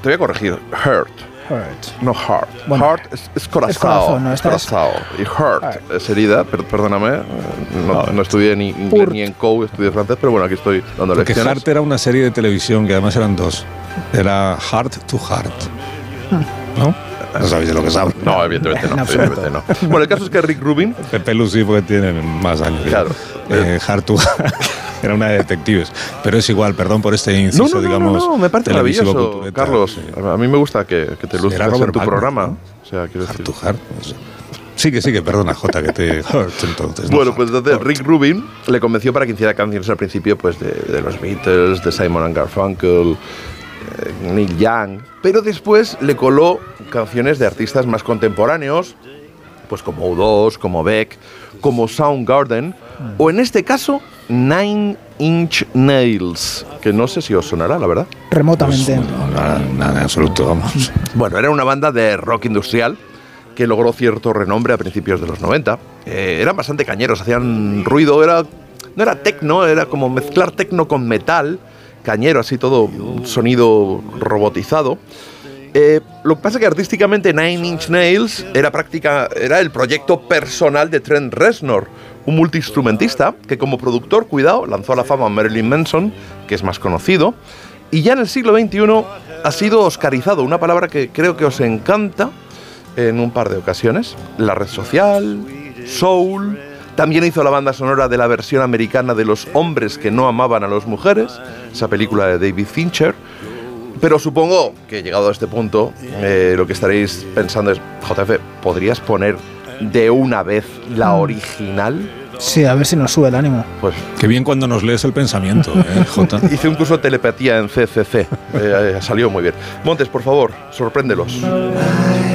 te voy a corregir. Hurt. No heart. Bueno, Heart es corazón. es corazón, ¿no? Es corazón. Y hurt es herida. Perdóname. No estudié ni inglés ni en COU, estudié francés, pero bueno, aquí estoy dando Porque lecciones. Heart era una serie de televisión que además eran dos. Era Heart to Heart. ¿No? No sabéis de lo que es hablo. No, evidentemente no. Evidentemente no. Bueno, el caso es que Rick Rubin. Pepe Lucy porque tiene más años. Claro. Heart to Heart. Era una de detectives. Pero es igual, perdón por este inciso, digamos. No, me parece maravilloso, cultureta, Carlos. sí. A mí me gusta que te luzcas en tu Palmer, programa. ¿no? O sea, quiero Heart decir. to Heart. Sigue, perdona, Jota, que te hurt entonces. Bueno, pues entonces Rick Rubin le convenció para que hiciera canciones al principio pues de los Beatles, de Simon and Garfunkel, Neil Young, pero después le coló canciones de artistas más contemporáneos, pues como U2, como Beck, como Soundgarden, o en este caso Nine Inch Nails, que no sé si os sonará, la verdad. Remotamente. Pues, nada en absoluto, vamos. Bueno, era una banda de rock industrial que logró cierto renombre a principios de los 90. Eran bastante cañeros, hacían ruido, no era techno, era como mezclar techno con metal, cañero, así todo, un sonido robotizado. Lo que pasa es que artísticamente Nine Inch Nails era el proyecto personal de Trent Reznor, un multiinstrumentista que como productor, cuidado, lanzó a la fama a Marilyn Manson, que es más conocido, y ya en el siglo XXI ha sido oscarizado, una palabra que creo que os encanta en un par de ocasiones. La red social, soul. También hizo la banda sonora de la versión americana de Los hombres que no amaban a las mujeres, esa película de David Fincher. Pero supongo que llegado a este punto, lo que estaréis pensando es, JF, ¿podrías poner de una vez la original? Sí, a ver si nos sube el ánimo. Pues Qué bien cuando nos lees el pensamiento, Jota. hice un curso de telepatía en CCC. Salió muy bien. Montes, por favor, sorpréndelos.